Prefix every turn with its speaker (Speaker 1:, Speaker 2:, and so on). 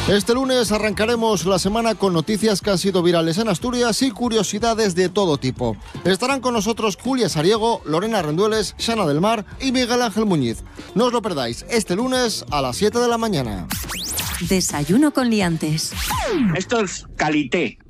Speaker 1: Este lunes arrancaremos la semana con noticias que han sido virales en Asturias y curiosidades de todo tipo. Estarán con nosotros Julia Sariego, Lorena Rendueles, Xana del Mar y Miguel Ángel Muñiz. No os lo perdáis, este lunes a las 7 de la mañana.
Speaker 2: Desayuno con liantes.
Speaker 3: Esto es calité.